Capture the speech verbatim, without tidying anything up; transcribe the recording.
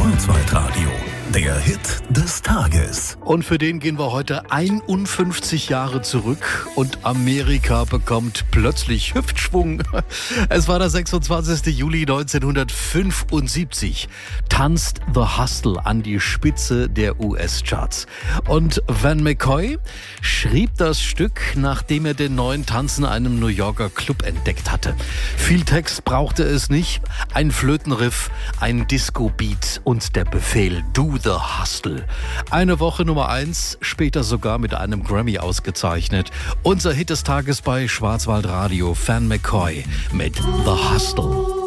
Schwarzwaldradio, der Hit des Tages. Und für den gehen wir heute einundfünfzig Jahre zurück und Amerika bekommt plötzlich Hüftschwung. Es war der sechsundzwanzigster Juli neunzehnhundertfünfundsiebzig. Tanzt The Hustle an die Spitze der U S-Charts. Und Van McCoy schrieb das Stück, nachdem er den neuen Tanz in einem New Yorker Club entdeckt hatte. Viel Text brauchte es nicht. Ein Flötenriff, ein Disco-Beat und der Befehl Do the Hustle. Eine Woche Nummer eins, später sogar mit einem Grammy ausgezeichnet. Unser Hit des Tages bei Schwarzwaldradio, Van McCoy mit The Hustle.